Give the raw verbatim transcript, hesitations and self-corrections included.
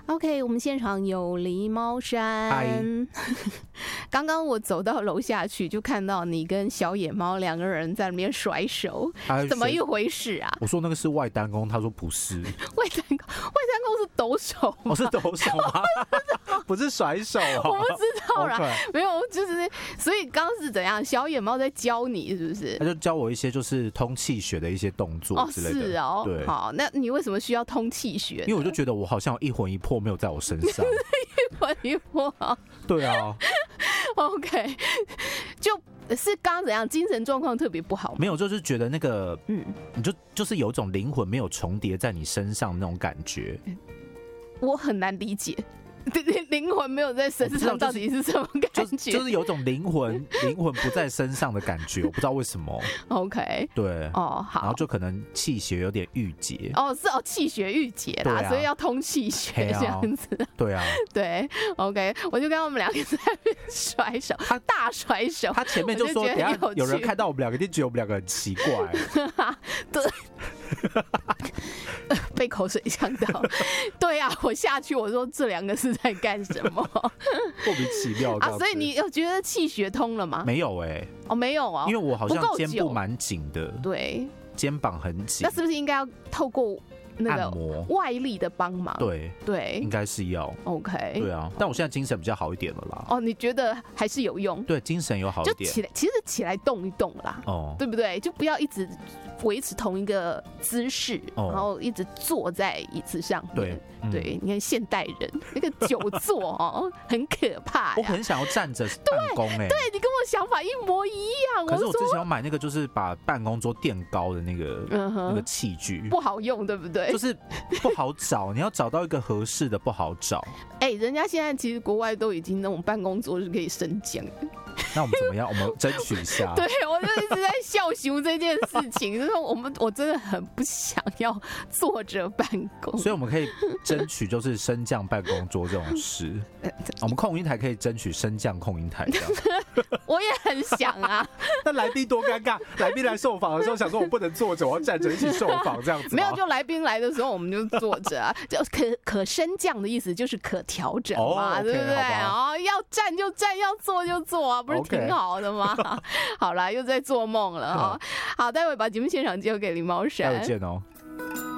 OK， 我们现场有狸猫山。刚刚我走到楼下去，就看到你跟小野猫两个人在那边甩手，怎么一回事啊？ 我说那个是外单弓，他说不是。 外单弓，外单弓是抖手吗？ 哦，是抖手吗？不是甩手、哦， 我不知道啦， okay. 没有，就是所以刚刚是怎样？小野猫在教你是不是？ 他就教我一些就是通气血的一些动作之类的。哦， 是哦， 对。 好，那你为什么需要通气血？ 因为我就觉得我好像有一魂一魄没有在我身上。 一魂一魄。 对啊。 OK， 就是刚刚怎样？精神状况特别不好吗？ 没有，就是觉得那个， 嗯， 你就就是有一种灵魂没有重叠在你身上那种感觉。 我很难理解。灵魂没有在身上，到底是什么感觉？ 就是、就是有种灵魂灵魂不在身上的感觉，我不知道为什么。 OK， 对， 哦，好， 然后就可能气血有点郁结。 哦，是哦，气血郁结啦、啊，所以要通气血这样子。 对啊， 对 ，OK， 我就跟他们两个在那边甩手，他大甩手。 他前面就说，等一下有人看到我们两个，一定觉得我们两个很奇怪。 对。被口水呛到，对啊，我下去我说这两个是在干什么？ 莫名其妙啊！ 所以你有觉得气血通了吗？ 没有哎、欸， 哦，没有啊， 因为我好像肩部蛮紧的， 对， 肩膀很紧， 那是不是应该要透过那个外力的帮忙？ 对对， 应该是要 OK， 对啊，但我现在精神比较好一点了啦。 哦，你觉得还是有用？ 对，精神有好一点， 就起来，其实起来动一动啦，哦，对不对？就不要一直维持同一个姿势，哦、然后一直坐在椅子上面。 对，嗯、 对，你看现代人那个久坐哦，很可怕。 我很想要站着办公、欸，哎， 对你跟我想法一模一样。 可是我之前要买那个，就是把办公桌垫高的那个、嗯、那个器具， 不好用，对不对？ 就是不好找，你要找到一个合适的不好找。 哎、欸，人家现在其实国外都已经那种办公桌是可以升降的。 那我们怎么样？我们争取一下。 对，我就一直在笑熊这件事情，就是我们我真的很不想要坐着办公， 所以我们可以争取就是升降办公桌这种事。我们控音台可以争取升降控音台这样。 我也很想啊。 那来宾多尴尬！来宾来受访的时候，想说我不能坐着，我要站着一起受访这样子。 没有，就来宾来的时候我们就坐着啊。就可可升降的意思就是可调整嘛， oh, okay, 对不对？哦，要站就站，要坐就坐啊，不是挺好的吗？ Okay. 好啦，又在做梦了哈。好，待会把节目现场交给林猫山。 待会见哦。